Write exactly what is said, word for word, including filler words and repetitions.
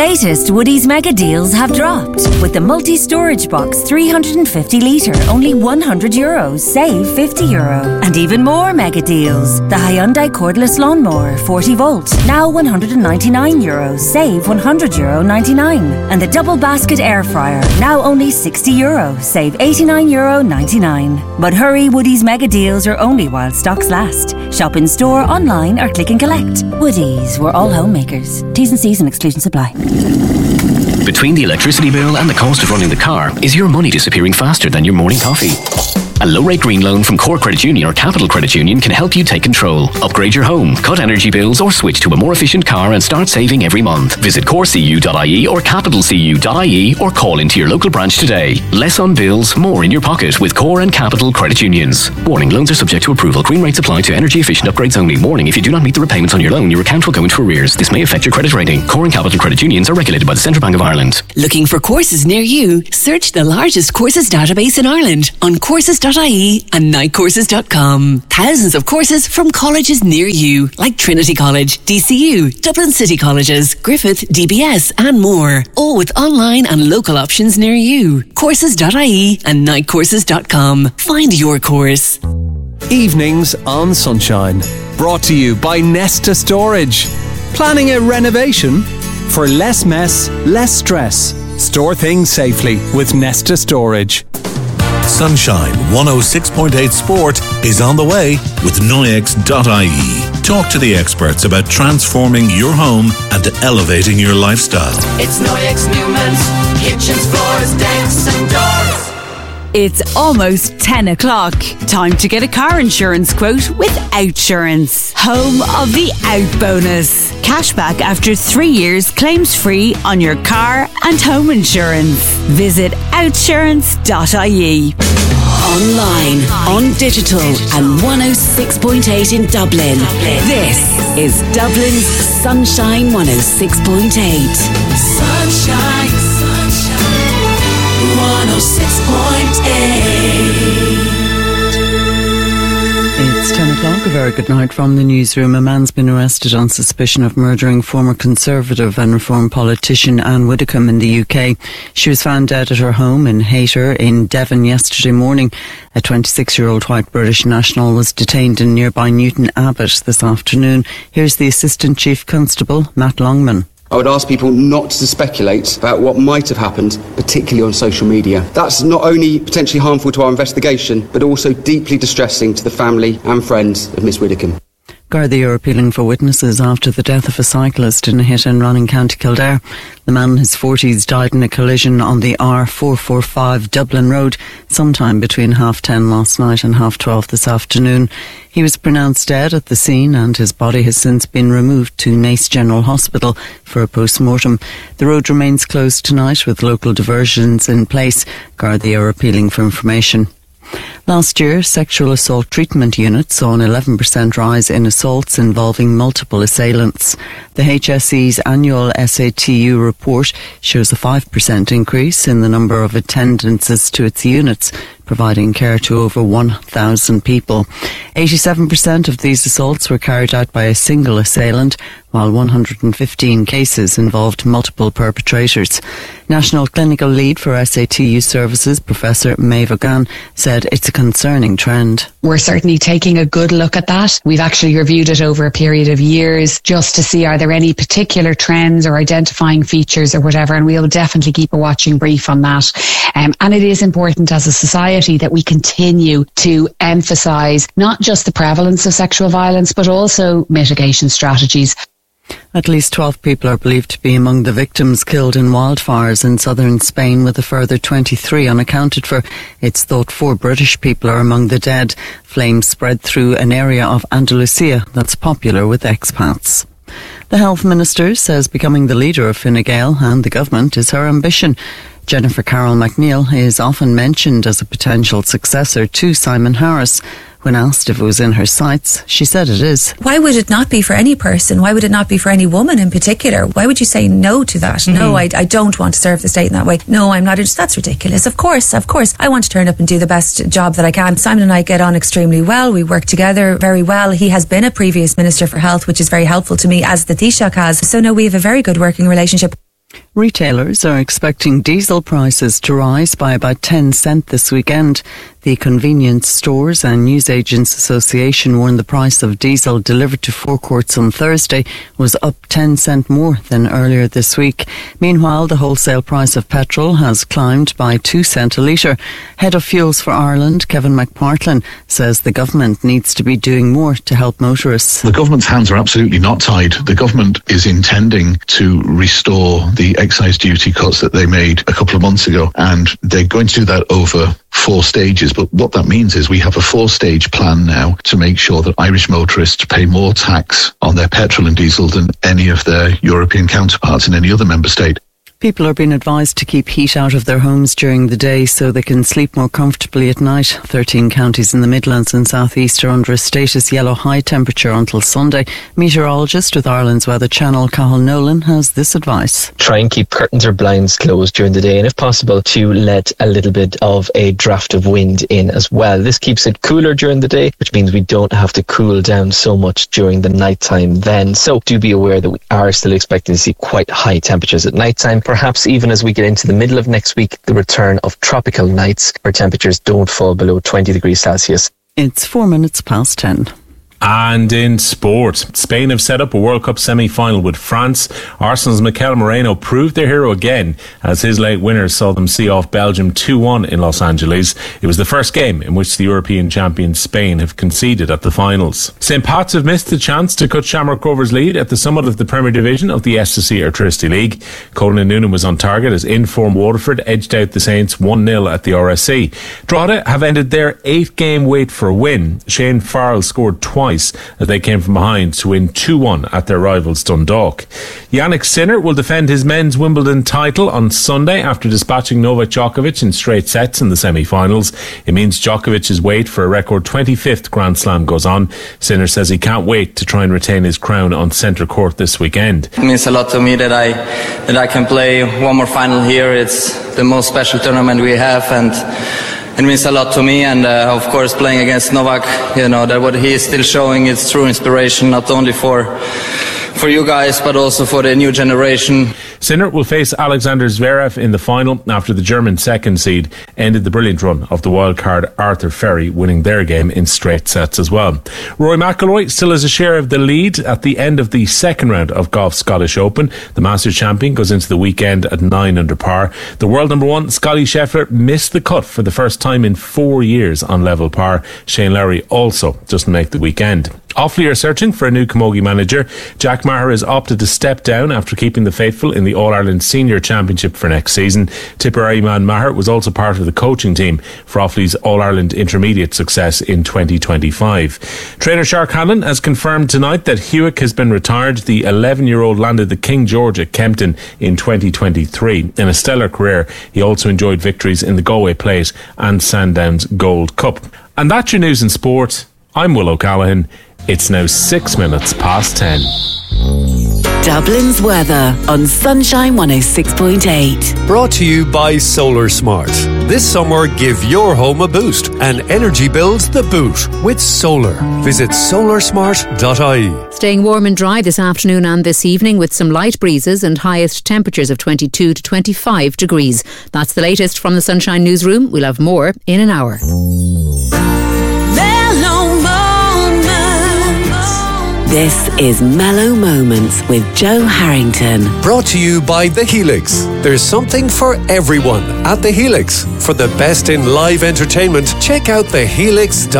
latest Woodies mega deals have dropped. With the multi-storage box three hundred fifty litre, only one hundred euros, save fifty euro. And even more mega deals. The Hyundai cordless lawnmower forty volt, now one hundred ninety-nine euros, save one hundred euro ninety-nine. And the double basket air fryer, now only sixty euro, save eighty-nine euro ninety-nine. But hurry, Woodies mega deals are only while stocks last. Shop in store, online or click and collect. Woodies, we're all homemakers. T's and C's and exclusions apply. Between the electricity bill and the cost of running the car, is your money disappearing faster than your morning coffee? A low-rate green loan from Core Credit Union or Capital Credit Union can help you take control. Upgrade your home, cut energy bills or switch to a more efficient car and start saving every month. Visit core c u dot i e or capital c u dot i e or call into your local branch today. Less on bills, more in your pocket with Core and Capital Credit Unions. Warning, loans are subject to approval. Green rates apply to energy efficient upgrades only. Warning, if you do not meet the repayments on your loan, your account will go into arrears. This may affect your credit rating. Core and Capital Credit Unions are regulated by the Central Bank of Ireland. Looking for courses near you? Search the largest courses database in Ireland on courses dot i e and night courses dot com. Thousands of courses from colleges near you, like Trinity College, D C U, Dublin City Colleges, Griffith, D B S and more. All with online and local options near you. courses dot i e and night courses dot com. Find your course. Evenings on Sunshine. Brought to you by Nesta Storage. Planning a renovation? For less mess, less stress. Store things safely with Nesta Storage. Sunshine one oh six point eight Sport is on the way with Noyex dot i e. Talk to the experts about transforming your home and elevating your lifestyle. It's Noyex Newman's kitchens, floors, decks and doors. It's almost ten o'clock. Time to get a car insurance quote with Outsurance. Home of the Out Bonus. Cashback after three years, claims free on your car and home insurance. Visit outsurance dot i e. Online, on digital and one oh six point eight in Dublin. This is Dublin's Sunshine one oh six point eight. Sunshine, sunshine, one oh six point eight. It's ten o'clock. A very good night from the newsroom. A man's been arrested on suspicion of murdering former Conservative and Reform politician Anne Widdecombe in the U K. She was found dead at her home in Hayter in Devon yesterday morning. A twenty-six-year-old white British national was detained in nearby Newton Abbot this afternoon. Here's the Assistant Chief Constable, Matt Longman. I would ask people not to speculate about what might have happened, particularly on social media. That's not only potentially harmful to our investigation, but also deeply distressing to the family and friends of Miss Widdecombe. Gardaí are appealing for witnesses after the death of a cyclist in a hit and run in County Kildare. The man in his forties died in a collision on the R four forty-five Dublin Road sometime between half ten last night and half twelve this afternoon. He was pronounced dead at the scene and his body has since been removed to Naas General Hospital for a post-mortem. The road remains closed tonight with local diversions in place. Gardaí are appealing for information. Last year, sexual assault treatment units saw an eleven percent rise in assaults involving multiple assailants. The H S E's annual S A T U report shows a five percent increase in the number of attendances to its units, providing care to over one thousand people. eighty-seven percent of these assaults were carried out by a single assailant, while one hundred fifteen cases involved multiple perpetrators. National Clinical Lead for S A T U Services, Professor Maeve O'Gan, said it's a concerning trend. We're certainly taking a good look at that. We've actually reviewed it over a period of years just to see are there any particular trends or identifying features or whatever, and we'll definitely keep a watching brief on that. Um, and it is important as a society that we continue to emphasise not just the prevalence of sexual violence, but also mitigation strategies. At least twelve people are believed to be among the victims killed in wildfires in southern Spain, with a further twenty-three unaccounted for. It's thought four British people are among the dead. Flames spread through an area of Andalusia that's popular with expats. The Health Minister says becoming the leader of Fine Gael and the government is her ambition. Jennifer Carroll McNeil is often mentioned as a potential successor to Simon Harris. When asked if it was in her sights, she said it is. Why would it not be for any person? Why would it not be for any woman in particular? Why would you say no to that? Mm-hmm. No, I, I don't want to serve the state in that way. No, I'm not interested. That's ridiculous. Of course, of course. I want to turn up and do the best job that I can. Simon and I get on extremely well. We work together very well. He has been a previous Minister for Health, which is very helpful to me, as the Taoiseach has. So no, we have a very good working relationship. Retailers are expecting diesel prices to rise by about ten cents this weekend. The Convenience Stores and Newsagents Association warned the price of diesel delivered to forecourts on Thursday was up ten cents more than earlier this week. Meanwhile, the wholesale price of petrol has climbed by two cents a litre. Head of Fuels for Ireland, Kevin McPartlin, says the government needs to be doing more to help motorists. The government's hands are absolutely not tied. The government is intending to restore the excise duty cuts that they made a couple of months ago, and they're going to do that over four stages. But what that means is we have a four-stage plan now to make sure that Irish motorists pay more tax on their petrol and diesel than any of their European counterparts in any other member state. People are being advised to keep heat out of their homes during the day so they can sleep more comfortably at night. thirteen counties in the Midlands and South East are under a status yellow high temperature until Sunday. Meteorologist with Ireland's Weather Channel, Cathal Nolan, has this advice. Try and keep curtains or blinds closed during the day, and if possible to let a little bit of a draft of wind in as well. This keeps it cooler during the day, which means we don't have to cool down so much during the night time then. So do be aware that we are still expecting to see quite high temperatures at night time. Perhaps even as we get into the middle of next week, the return of tropical nights where temperatures don't fall below twenty degrees Celsius. It's four minutes past ten. And in sport, Spain have set up a World Cup semi-final with France. Arsenal's Mikel Moreno proved their hero again as his late winners saw them see off Belgium two one in Los Angeles. It was the first game in which the European champion Spain have conceded at the finals. Saint Pat's have missed the chance to cut Shamrock Rovers' lead at the summit of the Premier Division of the S S C Airtricity League. Colin Noonan was on target as in-form Waterford edged out the Saints one nil at the R S C. Drogheda have ended their eight-game wait for a win. Shane Farrell scored twice as they came from behind to win two one at their rivals Dundalk. Yannick Sinner will defend his men's Wimbledon title on Sunday after dispatching Novak Djokovic in straight sets in the semi-finals. It means Djokovic's wait for a record twenty-fifth Grand Slam goes on. Sinner says he can't wait to try and retain his crown on centre court this weekend. It means a lot to me that I that I can play one more final here. It's the most special tournament we have, and it means a lot to me, and uh, of course playing against Novak, you know, that what he is still showing is true inspiration, not only for for you guys but also for the new generation. Sinner will face Alexander Zverev in the final after the German second seed ended the brilliant run of the wildcard Arthur Ferry, winning their game in straight sets as well. Rory McIlroy still has a share of the lead at the end of the second round of golf's Scottish Open. The Masters champion goes into the weekend at nine under par. The world number one, Scotty Scheffler, missed the cut for the first time in four years on level par. Shane Lowry also doesn't make the weekend. Offaly are searching for a new camogie manager. Jack Maher has opted to step down after keeping the faithful in the All-Ireland Senior Championship for next season. Tipperary man Maher was also part of the coaching team for Offaly's All-Ireland Intermediate success in twenty twenty-five. Trainer Shark Hanlon has confirmed tonight that Hewick has been retired. The eleven-year-old landed the King George at Kempton in twenty twenty-three. In a stellar career, he also enjoyed victories in the Galway Plate and Sandown's Gold Cup. And that's your news in sport. I'm Will O'Callaghan. It's now six minutes past ten. Dublin's weather on Sunshine one oh six point eight. Brought to you by Solar Smart. This summer, give your home a boost and energy bills the boot with solar. Visit solar smart dot I E. Staying warm and dry this afternoon and this evening with some light breezes and highest temperatures of twenty-two to twenty-five degrees. That's the latest from the Sunshine Newsroom. We'll have more in an hour. This is Mellow Moments with Joe Harrington. Brought to you by The Helix. There's something for everyone at The Helix. For the best in live entertainment, check out the helix dot I E.